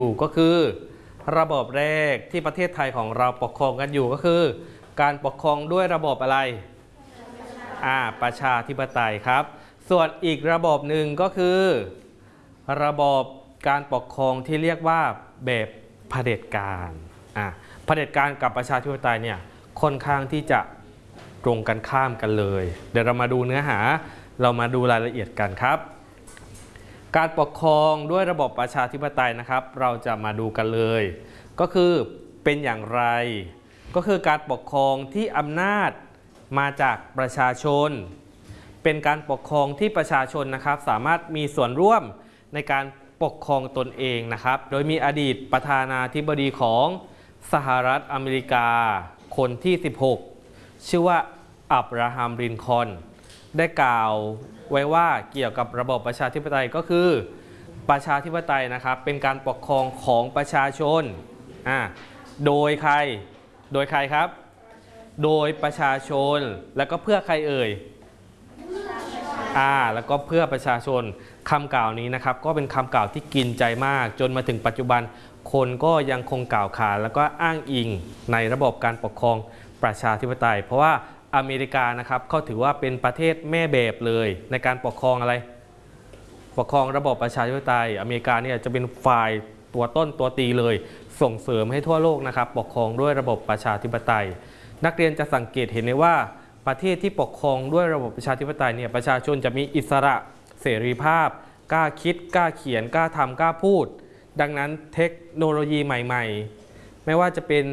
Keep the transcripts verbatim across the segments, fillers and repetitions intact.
อยู่ก็คือระบบแรกที่ประเทศไทยของเราปกครองกันอยู่ก็คือการปกครองด้วยระบบอะไรอ่าประชาธิปไตยครับส่วนอีกระบบหนึ่งก็คือระบบการปกครองที่เรียกว่าแบบเผด็จการอ่าเผด็จการกับประชาธิปไตยเนี่ยค่อนข้างที่จะตรงกันข้ามกันเลยเดี๋ยวเรามาดูเนื้อหาเรามาดูรายละเอียดกันครับการปกครองด้วยระบบประชาธิปไตยนะครับเราจะมาดูกันเลยก็คือเป็นอย่างไรก็คือการปกครองที่อำนาจมาจากประชาชนเป็นการปกครองที่ประชาชนนะครับสามารถมีส่วนร่วมในการปกครองตนเองนะครับโดยมีอดีตประธานาธิบดีของสหรัฐอเมริกาคนที่สิบหกชื่อว่าอับราฮัม ลินคอล์นได้กล่าวไว้ว่าเกี่ยวกับระบบประชาธิปไตยก็คือประชาธิปไตยนะครับเป็นการปกครองของประชาชนอ่าโดยใครโดยใครครับโดยประชาชนแล้วก็เพื่อใครเอ่ยอ่าแล้วก็เพื่อประชาชนคำกล่าวนี้นะครับก็เป็นคำกล่าวที่กินใจมากจนมาถึงปัจจุบันคนก็ยังคงกล่าวขานแล้วก็อ้างอิงในระบบการปกครองประชาธิปไตยเพราะว่าอเมริกานะครับเขาถือว่าเป็นประเทศแม่แบบเลยในการปกครองอะไรปกครองระบบประชาธิปไตยอเมริกาเนี่ยจะเป็นฝ่ายตัวต้นตัวตีเลยส่งเสริมให้ทั่วโลกนะครับปกครองด้วยระบบประชาธิปไตยนักเรียนจะสังเกตเห็นได้ว่าประเทศที่ปกครองด้วยระบบประชาธิปไตยเนี่ยประชาชนจะมีอิสระเสรีภาพกล้าคิดกล้าเขียนกล้าทำกล้าพูดดังนั้นเทคโนโลยีใหม่ๆไม่ว่าจะเป็น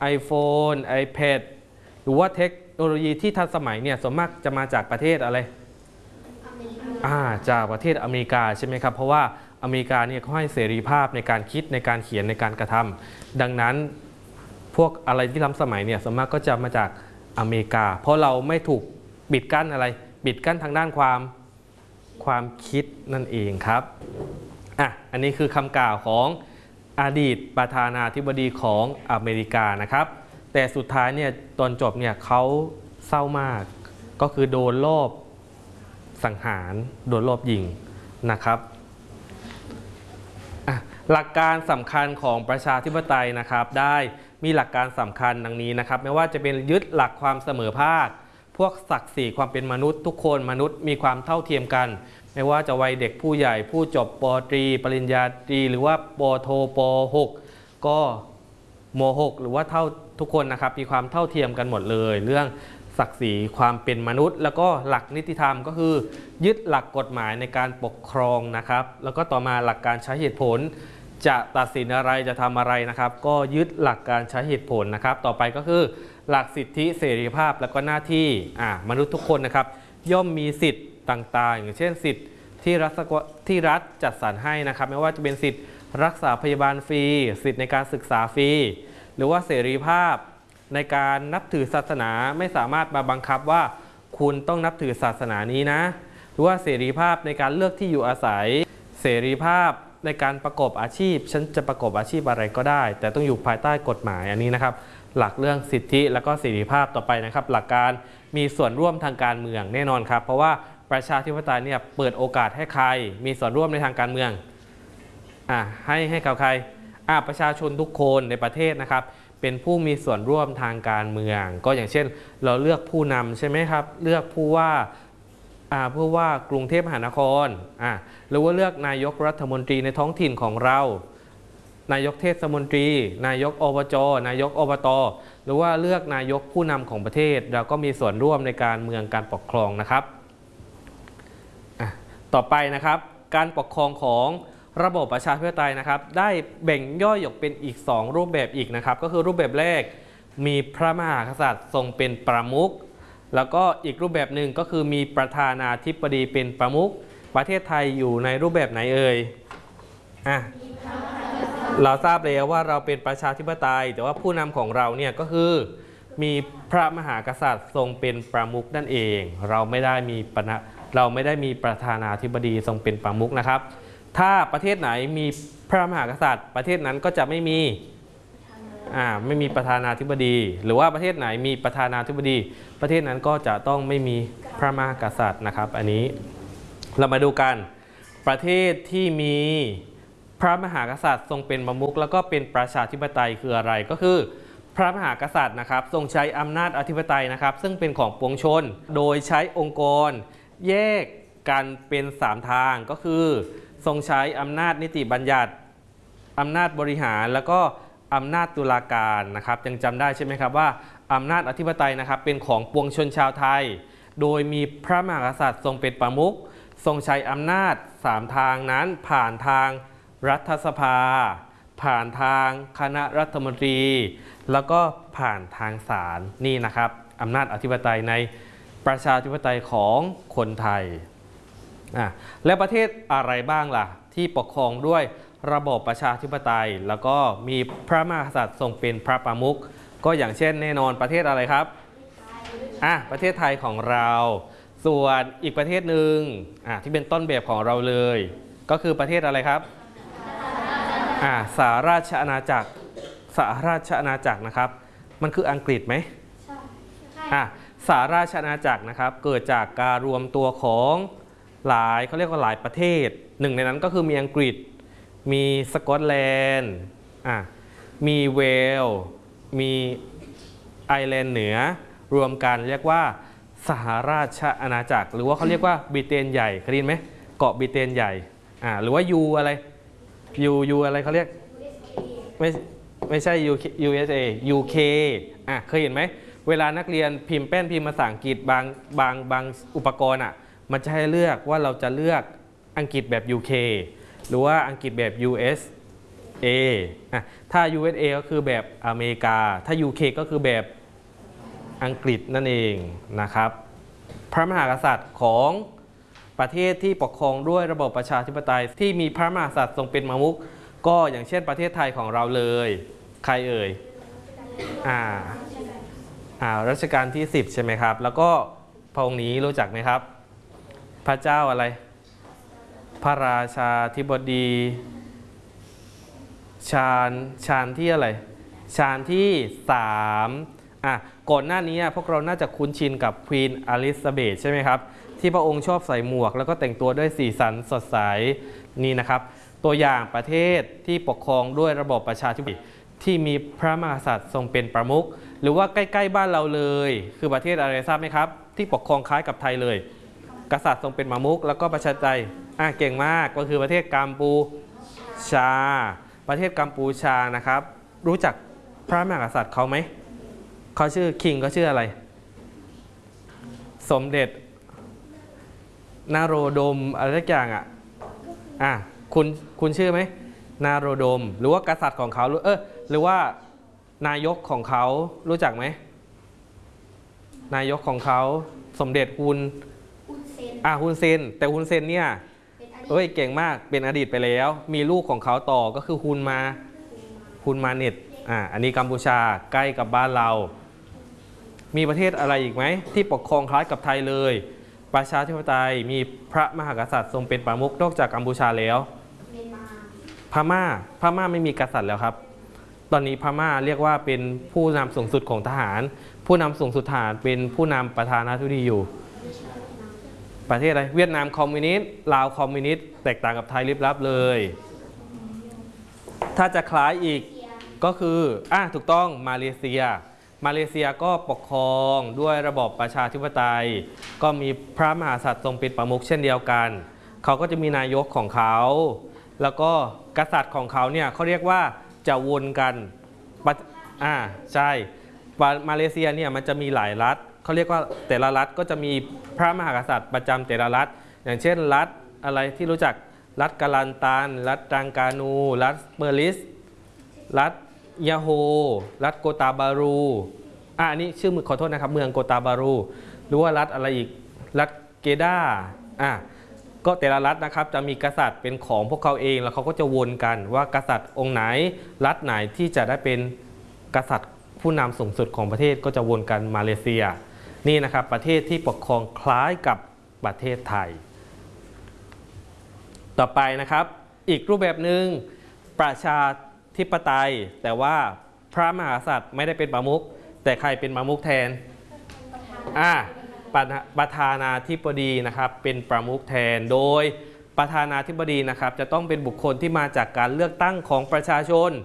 iPhone iPad หรือว่าเทคโนโลยีที่ทันสมัยเนี่ยส่วนมากจะมาจากประเทศอะไรอ่าจากประเทศอเมริกาใช่ไหมครับเพราะว่าอเมริกาเนี่ยเขาให้เสรีภาพในการคิดในการเขียนในการกระทำดังนั้นพวกอะไรที่ล้ำสมัยเนี่ยส่วนมากก็จะมาจากอเมริกาเพราะเราไม่ถูกปิดกั้นอะไรปิดกั้นทางด้านความความคิดนั่นเองครับอ่ะอันนี้คือคำกล่าวของอดีตประธานาธิบดีของอเมริกานะครับแต่สุดท้ายเนี่ยตอนจบเนี่ยเขาเศร้ามากก็คือโดนลอบสังหารโดนลอบยิงนะครับหลักการสำคัญของประชาธิปไตยนะครับได้มีหลักการสำคัญดังนี้นะครับไม่ว่าจะเป็นยึดหลักความเสมอภาคพวกศักดิ์ศรีความเป็นมนุษย์ทุกคนมนุษย์มีความเท่าเทียมกันไม่ว่าจะวัยเด็กผู้ใหญ่ผู้จบป.ตรีปริญญาตรีหรือว่าป.โทป.หกก็ม.หกหรือว่าเท่าทุกคนนะครับมีความเท่าเทียมกันหมดเลยเรื่องศักดิ์ศรีความเป็นมนุษย์แล้วก็หลักนิติธรรมก็คือยึดหลักกฎหมายในการปกครองนะครับแล้วก็ต่อมาหลักการใช้เหตุผลจะตัดสินอะไรจะทำอะไรนะครับก็ยึดหลักการใช้เหตุผลนะครับต่อไปก็คือหลักสิทธิเสรีภาพและก็หน้าที่อ่ามนุษย์ทุกคนนะครับย่อมมีสิทธิ์ต่างๆอย่างเช่นสิทธิ์ที่รัฐที่รัฐจัดสรรให้นะครับไม่ว่าจะเป็นสิทธิ์รักษาพยาบาลฟรีสิทธิ์ในการศึกษาฟรีหรือว่าเสรีภาพในการนับถือศาสนาไม่สามารถมาบังคับว่าคุณต้องนับถือศาสนานี้นะหรือว่าเสรีภาพในการเลือกที่อยู่อาศัยเสรีภาพในการประกอบอาชีพฉันจะประกอบอาชีพอะไรก็ได้แต่ต้องอยู่ภายใต้กฎหมายอันนี้นะครับหลักเรื่องสิทธิและก็เสรีภาพต่อไปนะครับหลักการมีส่วนร่วมทางการเมืองแน่นอนครับเพราะว่าประชาธิปไตยเนี่ยเปิดโอกาสให้ใครมีส่วนร่วมในทางการเมืองอ่ะให้ให้กับใครอ่ะประชาชนทุกคนในประเทศนะครับเป็นผู้มีส่วนร่วมทางการเมืองก็อย่างเช่นเราเลือกผู้นำใช่ไหมครับเลือกผู้ว่าอ่าผู้ว่ากรุงเทพมหานครอ่าหรือว่าเลือกนายกรัฐมนตรีในท้องถิ่นของเรานายกเทศมนตรีนายกอบจนายกอบตหรือว่าเลือกนายกผู้นำของประเทศเราก็มีส่วนร่วมในการเมืองการปกครองนะครับอ่ะต่อไปนะครับการปกครองของระบบประชาธิปไตยนะครับได้แบ่งย่อยออกเป็นอีกสองรูปแบบอีกนะครับก็คือรูปแบบแรกมีพระมหากษัตริย์ทรงเป็นประมุขแล้วก็อีกรูปแบบหนึ่งก็คือมีประธานาธิบดีเป็นประมุขประเทศไทยอยู่ในรูปแบบไหนเอ่ยอ่ะเราทราบแล้วว่าเราเป็นประชาธิปไตยแต่ว่าผู้นำของเราเนี่ยก็คือมีพระมหากษัตริย์ทรงเป็นประมุขนั่นเองเราไม่ได้มีเราไม่ได้มีประธานาธิบดีทรงเป็นประมุขนะครับถ้าประเทศไหนมีพระมหากษัตริย์ประเทศนั้นก็จะไม่มีอ่าไม่มีประธานาธิบดีหรือว่าประเทศไหนมีประธานาธิบดีประเทศนั้นก็จะต้องไม่มีพระมหากษัตริย์นะครับอันนี้เรามาดูกันประเทศที่มีพระมหากษัตริย์ทรงเป็นประมุขแล้วก็เป็นประชาธิปไตยคืออะไรก็คือพระมหากษัตริย์นะครับทรงใช้อำนาจอธิปไตยนะครับซึ่งเป็นของปวงชนโดยใช้องค์กรแยกกันเป็นสามทางก็คือทรงใช้อำนาจนิติบัญญัติอำนาจบริหารแล้วก็อำนาจตุลาการนะครับยังจำได้ใช่ไหมครับว่าอำนาจอธิปไตยนะครับเป็นของปวงชนชาวไทยโดยมีพระมหากษัตริย์ทรงเป็นประมุขทรงใช้อำนาจสามทางนั้นผ่านทางรัฐสภาผ่านทางคณะรัฐมนตรีแล้วก็ผ่านทางศาลนี่นะครับอำนาจอธิปไตยในประชาธิปไตยของคนไทยอ่ะและประเทศอะไรบ้างล่ะที่ปกครองด้วยระบบประชาธิปไตยแล้วก็มีพระมหากษัตริย์ทรงเป็นพระประมุขก็อย่างเช่นแน่นอนประเทศอะไรครับอ่ะประเทศไทยของเราส่วนอีกประเทศหนึ่งอ่ะที่เป็นต้นแบบของเราเลยก็คือประเทศอะไรครับอ่ะสหราชอาณาจักรสหราชอาณาจักรนะครับมันคืออังกฤษไหมใช่อ่ะสหราชอาณาจักรนะครับเกิดจากการรวมตัวของหลายเขาเรียกว่าหลายประเทศหนึ่งในนั้นก็คือมีอังกฤษมีสกอตแลนด์อ่ะมีเวลส์มีไอร์แลนด์เหนือรวมกันเรียกว่าสหราชอาณาจักรหรือว่าเขาเรียกว่าบริเตนใหญ่เคยได้ยินไหมเกาะบริเตนใหญ่อ่าหรือว่ายูอะไรยูยูอะไรเขาเรียกไม่ไม่ใช่ ยู เอส เอ ยู เค อ่ะเคยเห็นไหมเวลานักเรียนพิมพ์แป้นพิมพ์ภาษาอังกฤษบางบางบางอุปกรณ์อ่ะมันจะให้เลือกว่าเราจะเลือกอังกฤษแบบ ยู เค หรือว่าอังกฤษแบบ ยู เอส เอ อ่ะถ้า ยู เอส เอ ก็คือแบบอเมริกาถ้า ยู เค ก็คือแบบอังกฤษนั่นเองนะครับพระมหากษัตริย์ของประเทศที่ปกครองด้วยระบบประชาธิปไตยที่มีพระมหากษัตริย์ทรงเป็นประมุขก็อย่างเช่นประเทศไทยของเราเลยใครเอ่ยอ่าอ่ารัชกาลที่สิบใช่ไหมครับแล้วก็พระองค์นี้รู้จักไหมครับพระเจ้าอะไรพระราชาธิบดีชาญชาญที่อะไรชาญที่สามอ่ะก่อนหน้านี้พวกเราน่าจะคุ้นชินกับควีนอลิซาเบธใช่ไหมครับที่พระองค์ชอบใส่หมวกแล้วก็แต่งตัวด้วยสีสันสดใสนี่นะครับตัวอย่างประเทศที่ปกครองด้วยระบบประชาธิปไตยที่มีพระมหากษัตริย์ทรงเป็นประมุขหรือว่าใกล้ๆบ้านเราเลยคือประเทศอะไรทราบไหมครับที่ปกครองคล้ายกับไทยเลยกษัตริย์ทรงเป็นประมุขแล้วก็ประชาธิปไตยอ่ะเก่งมากก็คือประเทศกัมพูชาประเทศกัมพูชานะครับรู้จักพระมหากษัตริย์เขาไหมเขาชื่อคิงเขาชื่ออะไรสมเด็จนโรดมอะไรสักอย่างอ่ะอ่ะคุณคุณชื่อไหมนโรดมหรือว่ากษัตริย์ของเขาเออหรือว่านายกของเขารู้จักไหมนายกของเขาสมเด็จฮุนอ่ะฮุนเซนแต่ฮุนเซนเนี่ยเอ้ยเก่งมากเป็นอดีตไปแล้วมีลูกของเขาต่อก็คือฮุนมาฮุนมาเน็ตอ่ะอันนี้กัมพูชาใกล้กับบ้านเรามีประเทศอะไรอีกไหมที่ปกครองคล้ายกับไทยเลยประชาธิปไตยมีพระมหากษัตริย์ทรงเป็นประมุขนอกจากกัมพูชาแล้วพม่าพม่าไม่มีกษัตริย์แล้วครับตอนนี้พม่าเรียกว่าเป็นผู้นำสูงสุดของทหารผู้นำสูงสุดทหารเป็นผู้นำประธานาธิบดีอยู่ประเทศอะไรเวียดนามคอมมิวนิสต์ลาวคอมมิวนิสต์แตกต่างกับไทยลิบลับเลยถ้าจะคล้ายอีกก็คืออ่ะถูกต้องมาเลเซียมาเลเซียก็ปกครองด้วยระบอบประชาธิปไตยก็มีพระมหากษัตริย์ทรงเป็นประมุขเช่นเดียวกันเขาก็จะมีนายกของเขาแล้วก็กษัตริย์ของเขาเนี่ยเขาเรียกว่าจะวนกันอ่าใช่มาเลเซียเนี่ยมันจะมีหลายรัฐเขาเรียกว่าแต่ละรัฐก็จะมีพระมหากษัตริย์ประจำแต่ละรัฐอย่างเช่นรัฐอะไรที่รู้จักรัฐกาลันตันรัฐตรังกานูรัฐเปอร์ลิสรัฐยาโฮรัฐโกตาบารูอ่ะอันนี้ชื่อขอโทษนะครับเมืองโกตาบารูหรือว่ารัฐอะไรอีกรัฐเกดาอ่ะก็แต่ละรัฐนะครับจะมีกษัตริย์เป็นของพวกเขาเองแล้วเขาก็จะวนกันว่ากษัตริย์องค์ไหนรัฐไหนที่จะได้เป็นกษัตริย์ผู้นำสูงสุดของประเทศก็จะวนกันมาเลเซียนี่นะครับประเทศที่ปกครองคล้ายกับประเทศไทยต่อไปนะครับอีกรูปแบบหนึ่งประชาธิปไตยแต่ว่าพระมหากษัตริย์ไม่ได้เป็นประมุขแต่ใครเป็นประมุขแทนอ่าประธานาธิบดีนะครับเป็นประมุขแทนโดยประธานาธิบดีนะครับจะต้องเป็นบุคคลที่มาจากการเลือกตั้งของประชาชน